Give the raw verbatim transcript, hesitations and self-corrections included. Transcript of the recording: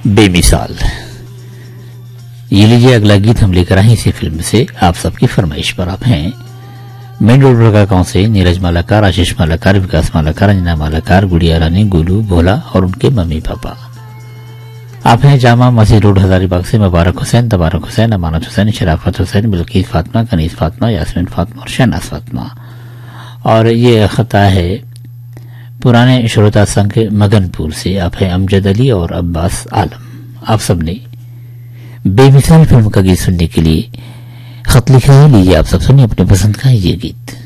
बेमिसाल। ये लीजिए अगला गीत हम लेकर आए इसी फिल्म से आप सबकी फरमाइश पर। आप हैं मेन रोड बड़का गांव से नीरज मालाकार, आशीष मालाकार, विकास मालाकार, अंजना मालाकार, गुड़िया रानी, गोलू, भोला और उनके मम्मी पापा। आप हैं जामा मस्जिद रोड हजारीबाग से मुबारक हुसैन, तबारक हुसैन, अमानत हुसैन, शराफत हुसैन, बिल्किस फातिमा, कनीस फातिमा, यास्मीन फातिमा और शहनाज फातिमा। और ये खता है पुराने श्रोता संघ मगनपुर से। आप हैं अमजद अली और अब्बास आलम। आप सबने बेमिसाल फिल्म का गीत सुनने के लिए खत लिखा है। लीजिए आप सब सुनिए अपने पसंद का ये गीत।